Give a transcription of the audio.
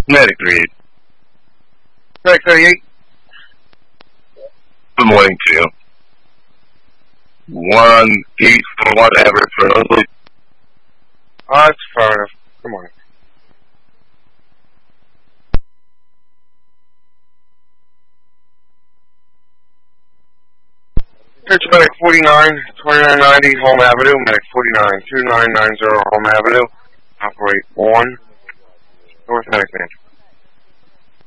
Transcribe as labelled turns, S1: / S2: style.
S1: Medic 38.
S2: Medic 38.
S1: Good morning to you. 1-8-1 average for nosebleed.
S2: That's fair enough. Good morning. Pitch Medic 49, 2990 Home Avenue, Medic 49, 2990 Home Avenue, operate 1, North Medic Man.